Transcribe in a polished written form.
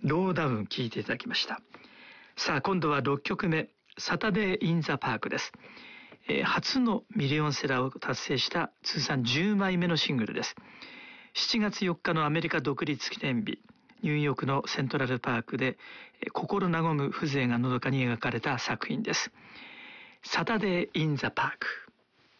ローダウン聴いていただきました。さあ今度は6曲目、サタデーインザパークです。初のミリオンセラーを達成した通算10枚目のシングルです。7月4日のアメリカ独立記念日、ニューヨークのセントラルパークで心和む風情がのどかに描かれた作品です。サタデーインザパーク。